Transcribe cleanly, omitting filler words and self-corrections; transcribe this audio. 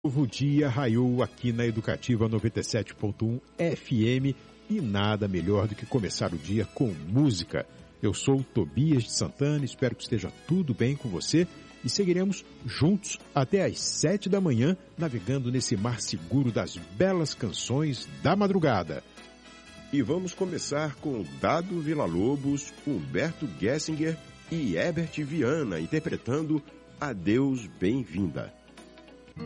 Novo dia raiou aqui na Educativa 97.1 FM e nada melhor do que começar o dia com música. Eu sou o Tobias de Santana, espero que esteja tudo bem com você e seguiremos juntos até às 7 da manhã, navegando nesse mar seguro das belas canções da madrugada. E vamos começar com Dado Villa-Lobos, Humberto Gessinger e Herbert Viana interpretando Adeus Bem-vinda.